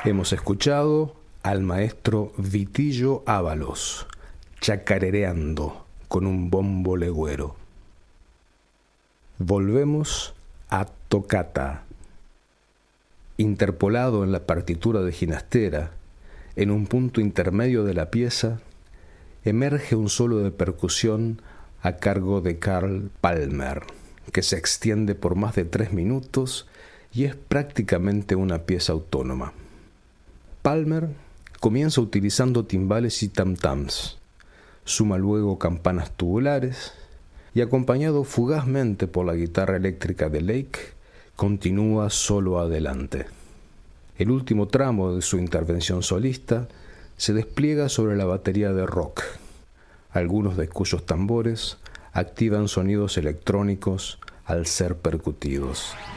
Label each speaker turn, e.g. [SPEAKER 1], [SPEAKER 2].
[SPEAKER 1] Hemos escuchado al maestro Vitillo Ábalos, chacarereando con un bombo legüero. Volvemos a Toccata. Interpolado en la partitura de Ginastera, en un punto intermedio de la pieza, emerge un solo de percusión a cargo de Carl Palmer, que se extiende por más de 3 minutos y es prácticamente una pieza autónoma. Palmer comienza utilizando timbales y tam-tams, suma luego campanas tubulares y, acompañado fugazmente por la guitarra eléctrica de Lake, continúa solo adelante. El último tramo de su intervención solista se despliega sobre la batería de rock, algunos de cuyos tambores activan sonidos electrónicos al ser percutidos.